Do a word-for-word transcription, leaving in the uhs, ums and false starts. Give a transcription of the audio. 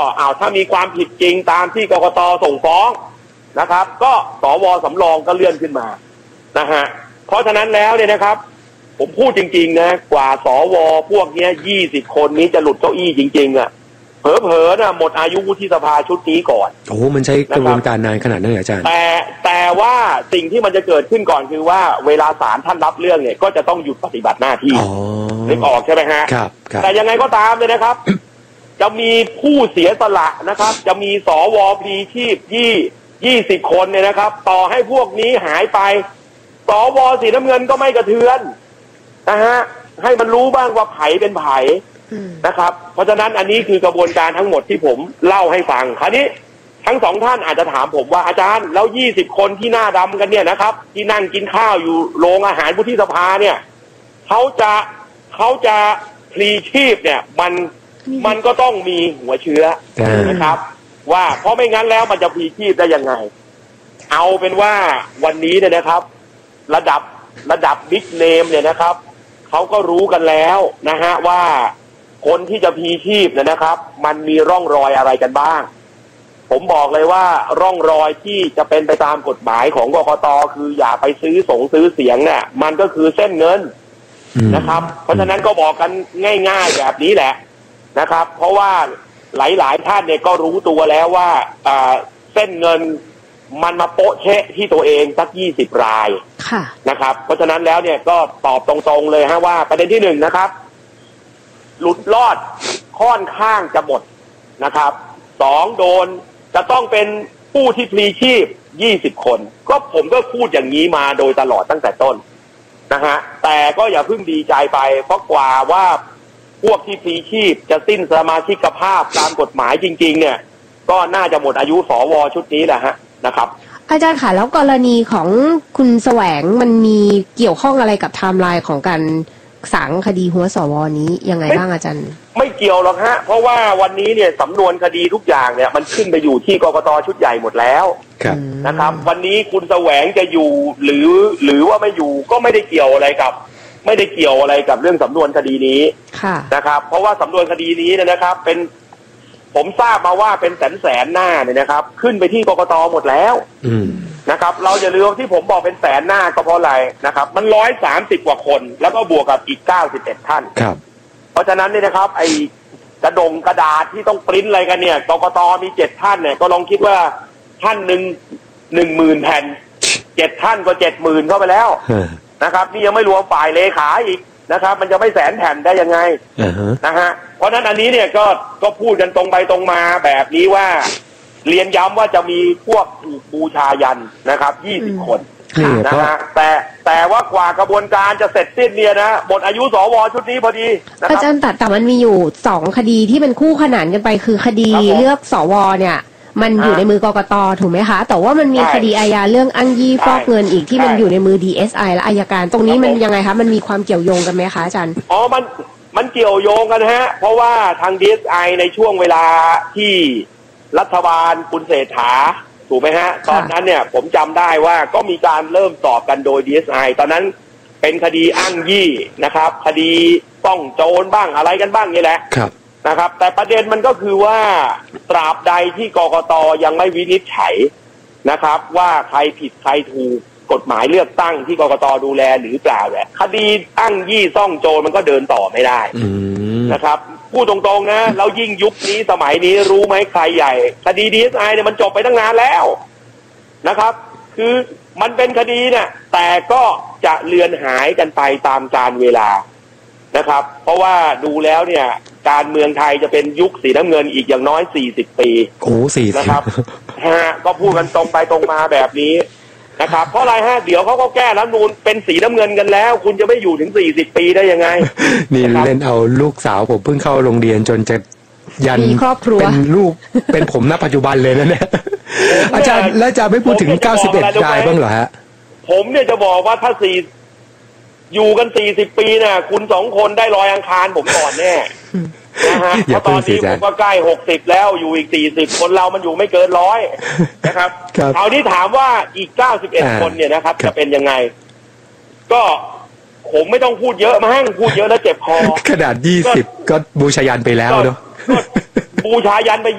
เอาถ้ามีความผิดจริงตามที่กกตส่งฟ้องนะครับก็สวสำรองก็เลื่อนขึ้นมานะฮะเพราะฉะนั้นแล้วเนี่ยนะครับผมพูดจริงๆนะกว่าสวพวกนี้ยี่สิบคนนี้จะหลุดเก้าอี้จริงๆอ่ะเผลอๆนะหมดอายุวุฒิสภาชุดนี้ก่อนโอ้มันใช้กระบวนการนานขนาดนั้นเหรออาจารย์แต่แต่ว่าสิ่งที่มันจะเกิดขึ้นก่อนคือว่าเวลาศาลท่านรับเรื่องเนี่ยก็จะต้องหยุดปฏิบัติหน้าที่นึกออกใช่ไหมฮะครับแต่ยังไงก็ตามเลยนะครับ จะมีผู้เสียสละนะครับจะมีสวพลีชีพยี่ยี่สิบคนเนี่ยนะครับต่อให้พวกนี้หายไปสวสีน้ำเงินก็ไม่กระเทือนนะฮะให้มันรู้บ้างว่าไผ่เป็นไผ่นะครับเพราะฉะนั้นอันนี้คือกระบวนการทั้งหมดที่ผมเล่าให้ฟังคราวนี้ทั้งสองท่านอาจจะถามผมว่าอาจารย์แล้วยี่สิบคนที่หน้าดำกันเนี่ยนะครับที่นั่งกินข้าวอยู่โรงอาหารวุฒิสภาเนี่ยเขาจะเขาจะพลีชีพเนี่ยมันมันก็ต้องมีหัวเชื้อนะครับว่าเพราะไม่งั้นแล้วมันจะพลีชีพได้ยังไงเอาเป็นว่าวันนี้เนี่ยนะครับระดับระดับบิ๊กเนมเนี่ยนะครับเขาก็รู้กันแล้วนะฮะว่าคนที่จะพลีชีพเนี่ยนะครับมันมีร่องรอยอะไรกันบ้างผมบอกเลยว่าร่องรอยที่จะเป็นไปตามกฎหมายของกกต.คืออย่าไปซื้อสงซื้อเสียงเนี่ยมันก็คือเส้นเงินนะครับเพราะฉะนั้นก็บอกกันง่ายๆแบบนี้แหละนะครับเพราะว่าหลายๆท่านเนี่ยก็รู้ตัวแล้วว่าเส้นเงินมันมาโป๊ะเชะที่ตัวเองสักยี่สิบรายนะครับเพราะฉะนั้นแล้วเนี่ยก็ตอบตรงๆเลยฮะว่าประเด็นที่หนึ่งนะครับหลุดรอดค่อนข้างจะหมดนะครับสองโดนจะต้องเป็นผู้ที่พลีชีพยี่สิบคนก็ผมก็พูดอย่างนี้มาโดยตลอดตั้งแต่ต้นนะฮะแต่ก็อย่าเพิ่งดีใจไปเพราะกว่าว่าพวกที่พลีชีพจะสิ้นสมาชิกภาพตามกฎหมายจริงๆเนี่ยก็น่าจะหมดอายุสวชุดนี้แหละฮะนะครับอาจารย์ค่ะแล้วกรณีของคุณแสวงมันมีเกี่ยวข้องอะไรกับไทม์ไลน์ของการสางคดีหัวสวนี้ยังไงบ้างอาจารย์ไม่เกี่ยวหรอกฮะเพราะว่าวันนี้เนี่ยสำนวนคดีทุกอย่างเนี่ยมันขึ้นไปอยู่ที่กกต.ชุดใหญ่หมดแล้วนะครับวันนี้คุณแสวงจะอยู่หรือหรือว่าไม่อยู่ก็ไม่ได้เกี่ยวอะไรกับไม่ได้เกี่ยวอะไรกับเรื่องสำนวนคดีนี้นะครับเพราะว่าสำนวนคดีนี้นะครับเป็นผมทราบมาว่าเป็นแสนแสนหน้าเนี่ยนะครับขึ้นไปที่กกต.หมดแล้วนะครับเราอย่าลืมที่ผมบอกเป็นแสนหน้าก็เพราะอะไรนะครับมันร้อยสามสิบกว่าคนแล้วก็บวกกับอีกเก้าสิบเอ็ดท่านเพราะฉะนั้นเนี่ยนะครับไอ้กระดงกระดาษที่ต้องปริ้นอะไรกันเนี่ยกกต.มีเจ็ดท่านเนี่ยก็ลองคิดว่าท่านหนึ่งหนึ่งหมื่นแผ่นเจ็ดท่านก็เจ็ดหมื่นเข้าไปแล้วนะครับนี่ยังไม่รวมฝ่ายเลขาอีกนะครับมันจะไม่แสนแผ่นได้ยังไง uh-huh. นะฮะเพราะนั้นอันนี้เนี่ยก็ก็พูดกันตรงไปตรงมาแบบนี้ว่าเรียนย้ำว่าจะมีพวกถูกบูชายันนะครับยี่สิบคนนะฮะแต่แต่ว่ากว่ากระบวนการจะเสร็จสิ้นเนี่ยนะหมดอายุสวชุดนี้พอดีอาจารย์แต่แต่มันมีอยู่สองคดีที่เป็นคู่ขนานกันไปคือคดีเลือกสวเนี่ยมันอยู่ในมือกกต.ถูกไหมคะแต่ว่ามันมีคดีอาญาเรื่องอ้างยี่ฟอกเงินอีกที่มันอยู่ในมือ ดี เอส ไอ และอัยการตรงนี้มันยังไงคะมันมีความเกี่ยวโยงกันไหมคะอาจารย์อ๋อมันมันเกี่ยวโยงกันฮะเพราะว่าทาง ดี เอส ไอ ในช่วงเวลาที่รัฐบาลคุณเศรษฐาถูกไหมฮะตอนนั้นเนี่ยผมจำได้ว่าก็มีการเริ่มสอบกันโดย ดี เอส ไอ ตอนนั้นเป็นคดีอ้างยี่นะครับคดีต้องโจรบ้างอะไรกันบ้างนี่แหละนะครับแต่ประเด็นมันก็คือว่าตราบใดที่กกต.ยังไม่วินิจฉัยนะครับว่าใครผิดใครถูกกฎหมายเลือกตั้งที่กกต.ดูแลหรือเปล่าเนี่ยคดีอ้างยี่ซ่องโจรมันก็เดินต่อไม่ได้นะครับพูดตรงๆนะแล้วยิ่งยุคนี้สมัยนี้รู้ไหมใครใหญ่คดี ดี เอส ไอ เนี่ยมันจบไปตั้งนานแล้วนะครับคือมันเป็นคดีเนี่ยแต่ก็จะเลือนหายกันไปตามกาลเวลานะครับเพราะว่าดูแล้วเนี่ยการเมืองไทยจะเป็นยุคสีน้ำเงินอีกอย่างน้อยสี่สิบปีโอ้สี่สิบนะครับฮะก็พูดกันตรงไปตรงมาแบบนี้นะครับเพราะอะไรฮะเดี๋ยวเขาก็แก้รัฐธรรมนูญเป็นสีน้ำเงินกันแล้วคุณจะไม่อยู่ถึงสี่สิบปีได้ยังไงนี่เล่นเอาลูกสาวผมเพิ่งเข้าโรงเรียนจนจะยันครอบครัวเป็นลูกเป็นผมณปัจจุบันเลยนะเนี่ยอาจารย์แล้วอาจารย์ไม่พูดถึงเก้าสิบเอ็ดรายบ้างเหรอฮะผมเนี่ยจะบอกว่าถ้าสี่อยู่กันสี่สิบปีเนี่ยคุณสองคนได้ลอยอังคารผมก่อนแน่นะฮะเพราะตอนนี้ผมก็ใกล้หกสิบแล้วอยู่อีกสี่สิบคนเรามันอยู่ไม่เกินร้อยนะครับคราวนี้ถามว่าอีกเก้าสิบเอ็ดคนเนี่ยนะครับจะเป็นยังไงก็ผมไม่ต้องพูดเยอะมั้งพูดเยอะแล้วเจ็บคอขนาดยี่สิบก็บูชายันไปแล้วเนาะบูชายันไป